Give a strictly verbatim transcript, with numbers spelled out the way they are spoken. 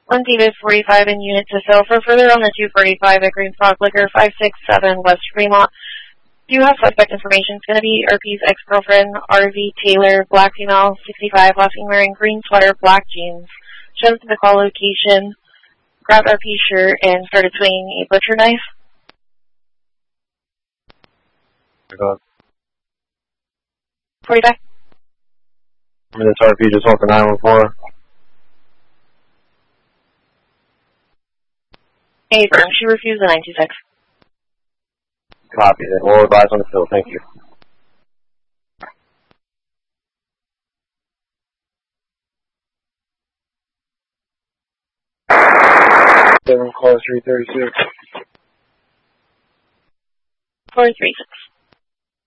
one David forty-five in unit to Silver, further on the two forty-five at Green Frog Liquor, five six seven West Fremont. Do you have suspect information? It's going to be R P's ex-girlfriend, R V Taylor, black female, sixty-five, last seen wearing green sweater, black jeans. Shows to the call location, grabbed R P's shirt, and started swinging a butcher knife. forty-five. I mean, this R P just off the nine one four. Hey, firm. She refused the nine two six. Copy that. We'll advise on the field. Thank you. Seven call three thirty six. four three six.